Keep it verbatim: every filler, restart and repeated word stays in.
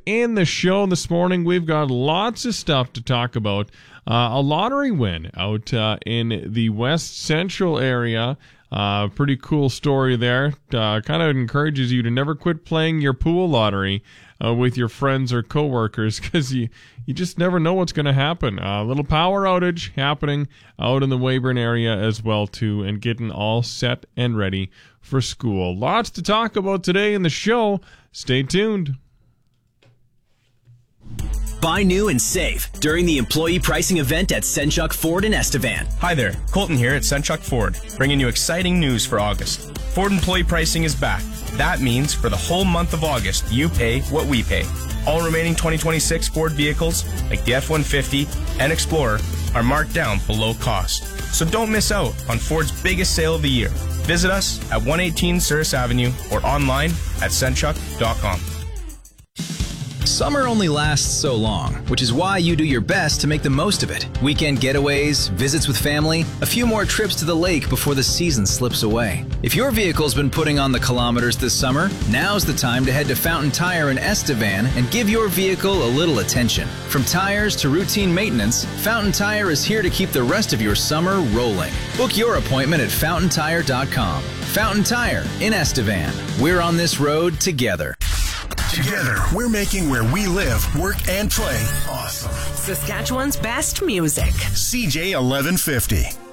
in the show this morning. We've got lots of stuff to talk about. Uh, a lottery win out uh, in the West Central area. Uh, pretty cool story there. Uh, kind of encourages you to never quit playing your pool lottery uh, with your friends or coworkers, because you, you just never know what's going to happen. A uh, little power outage happening out in the Weyburn area as well, too, and getting all set and ready for school. Lots to talk about today in the show. Stay tuned. Buy new and save during the employee pricing event at Senchuk Ford in Estevan. Hi there, Colton here at Senchuk Ford, bringing you exciting news for August. Ford employee pricing is back. That means for the whole month of August, you pay what we pay. All remaining twenty twenty-six Ford vehicles, like the F one fifty and Explorer, are marked down below cost. So don't miss out on Ford's biggest sale of the year. Visit us at one eighteen Souris Avenue or online at senchuk dot com. Summer only lasts so long, which is why you do your best to make the most of it. Weekend getaways, visits with family, a few more trips to the lake before the season slips away. If your vehicle's been putting on the kilometers this summer, now's the time to head to Fountain Tire in Estevan and give your vehicle a little attention. From tires to routine maintenance, Fountain Tire is here to keep the rest of your summer rolling. Book your appointment at fountain tire dot com. Fountain Tire in Estevan. We're on this road together. Together, we're making where we live, work, and play awesome. Saskatchewan's best music. C J eleven fifty.